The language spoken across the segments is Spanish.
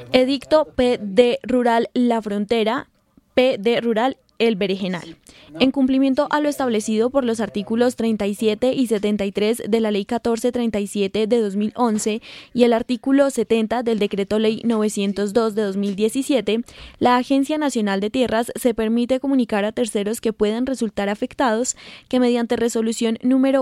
Edicto PD Rural La Frontera, PD Rural El Berenjenal. En cumplimiento a lo establecido por los artículos 37 y 73 de la Ley 1437 de 2011 y el artículo 70 del Decreto Ley 902 de 2017, la Agencia Nacional de Tierras se permite comunicar a terceros que puedan resultar afectados que mediante resolución número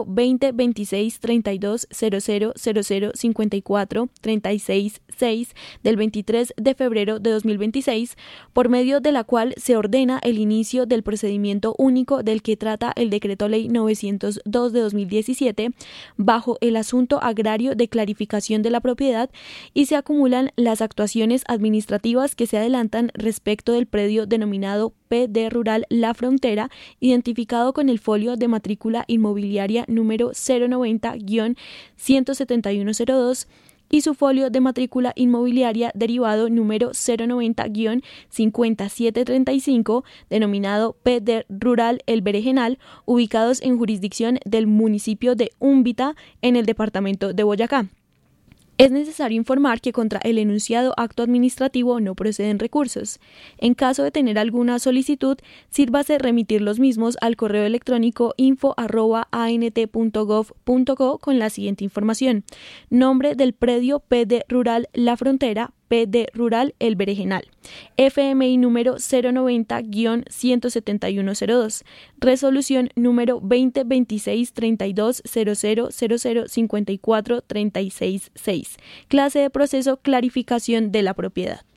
2026-32-000054-36-6 del 23 de febrero de 2026, por medio de la cual se ordena el inicio del procedimiento único del que trata el Decreto Ley 902 de 2017 bajo el asunto agrario de clarificación de la propiedad y se acumulan las actuaciones administrativas que se adelantan respecto del predio denominado PD Rural La Frontera, identificado con el folio de matrícula inmobiliaria número 090-17102 y su folio de matrícula inmobiliaria derivado número 090-5735, denominado PD Rural El Berenjenal, ubicados en jurisdicción del municipio de Úmbita, en el departamento de Boyacá. Es necesario informar que contra el enunciado acto administrativo no proceden recursos. En caso de tener alguna solicitud, sírvase remitir los mismos al correo electrónico info@ant.gov.co con la siguiente información: nombre del predio PD Rural La Frontera, PD Rural El Berenjenal, FMI número 090-17102, resolución número 2026-32-000054-36-6, clase de proceso clarificación de la propiedad.